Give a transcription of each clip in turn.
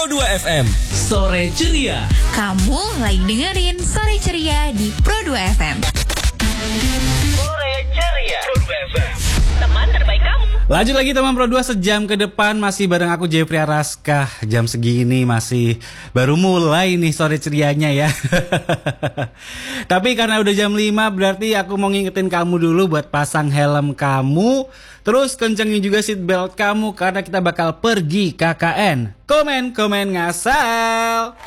Pro 2 FM. Sore Ceria. Kamu lagi dengerin Sore Ceria di Pro 2 FM. Sore Ceria. Pro 2 FM. Teman terbaik kamu. Lanjut lagi teman Pro 2, sejam ke depan masih bareng aku Jeffrey Araska. Jam segini masih baru mulai nih sore cerianya ya. Tapi karena udah jam 5 berarti aku mau ngingetin kamu dulu buat pasang helm kamu. Terus kencengin juga seat belt kamu karena kita bakal pergi KKN. Komen ngasal.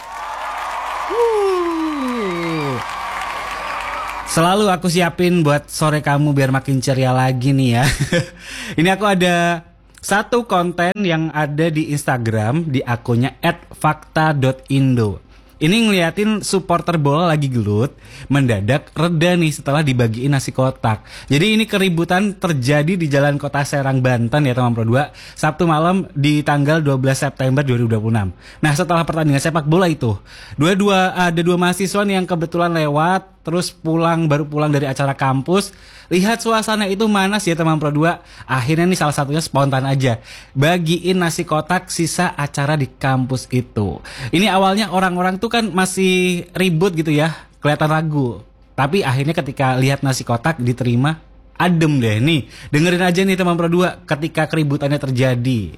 Selalu aku siapin buat sore kamu biar makin ceria lagi nih ya. Ini aku ada satu konten yang ada di Instagram di akunnya @fakta.indo. Ini ngeliatin supporter bola lagi gelut, mendadak reda nih setelah dibagiin nasi kotak. Jadi ini keributan terjadi di Jalan Kota Serang, Banten ya teman Pro 2, Sabtu malam di tanggal 12 September 2026. Nah setelah pertandingan sepak bola itu, ada dua mahasiswa nih yang kebetulan lewat, terus baru pulang dari acara kampus. Lihat suasana itu manas ya teman Pro 2. Akhirnya nih salah satunya spontan aja bagiin nasi kotak sisa acara di kampus itu. Ini awalnya orang-orang tuh kan masih ribut gitu ya, kelihatan ragu. Tapi akhirnya ketika lihat nasi kotak diterima, adem deh nih. Dengerin aja nih teman Pro 2 ketika keributannya terjadi.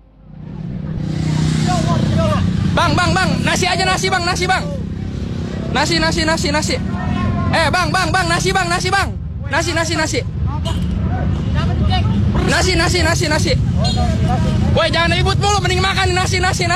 Bang, nasi aja nasi bang. Nasi. Bang, nasi bang. Nasi. Woi, jangan ribut mulu, mending makan nasi. Nasi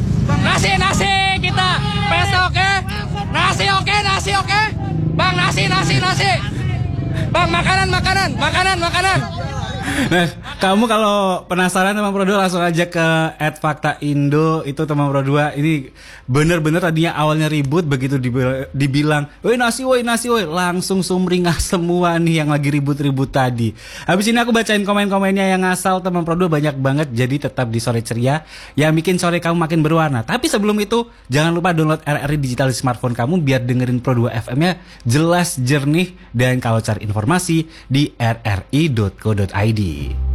kita. Pesto oke? Nasi oke? Bang, nasi. Bang, makanan. Nah, kamu kalau penasaran teman Pro 2 langsung aja ke @fakta.indo. Itu teman Pro 2, ini bener-bener tadinya awalnya ribut, begitu dibilang woi nasi woi, langsung sumringah semua nih yang lagi ribut-ribut tadi. Habis ini aku bacain komen-komennya yang ngasal teman Pro 2 banyak banget. Jadi tetap di Sore Ceria yang bikin sore kamu makin berwarna. Tapi sebelum itu jangan lupa download RRI digital di smartphone kamu biar dengerin Pro 2 FM-nya jelas, jernih, dan kalau cari informasi di rri.co.id.